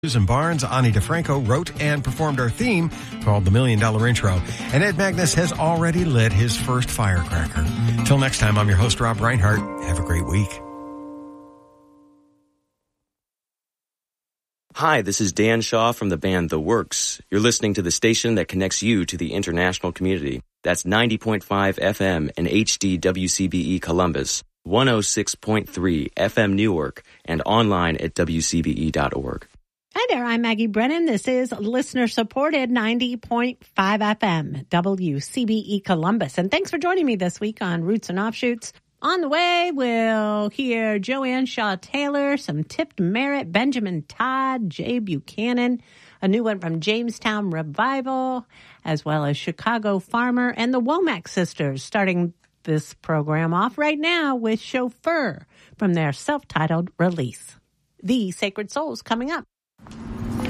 Susan Barnes, Ani DeFranco wrote and performed our theme called The $1 Million Intro. And Ed Magnus has already lit his first firecracker. Till next time, I'm your host, Rob Reinhart. Have a great week. Hi, this is Dan Shaw from the band The Works. You're listening to the station that connects you to the international community. That's 90.5 FM and HD WCBE Columbus, 106.3 FM Newark, and online at WCBE.org. Hi there, I'm Maggie Brennan. This is listener-supported 90.5 FM, WCBE Columbus. And thanks for joining me this week on Roots and Offshoots. On the way, we'll hear Joanne Shaw Taylor, some Tipped Merritt, Benjamin Todd, Jay Buchanan, a new one from Jamestown Revival, as well as Chicago Farmer and the Womack Sisters, starting this program off right now with Chauffeur from their self-titled release. The Sacred Souls coming up.